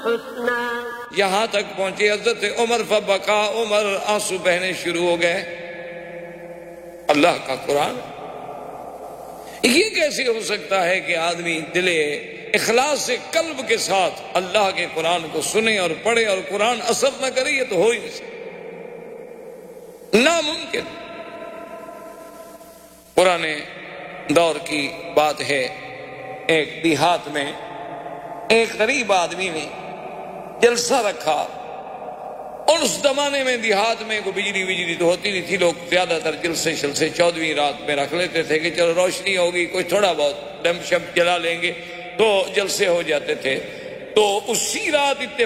यहां तक पहुंचे हजरत उमर फबका, उमर आंसू बहने शुरू हो गए। अल्लाह का कुरान, ये कैसे हो सकता है कि आदमी दिले इखलास से कल्ब के साथ अल्लाह के कुरान को सुने और पढ़े और कुरान असर न करे? ये तो हो ही नहीं सकता, नामुमकिन। पुराने दौर की बात है, एक देहात में एक गरीब आदमी ने जलसा रखा, और उस जमाने में देहात में कोई बिजली तो होती नहीं थी, लोग ज्यादातर जलसे शलसे 14वीं रात में रख लेते थे कि चलो रोशनी होगी, कोई थोड़ा बहुत लैंप शैम्प जला लेंगे तो जलसे हो जाते थे। तो उसी रात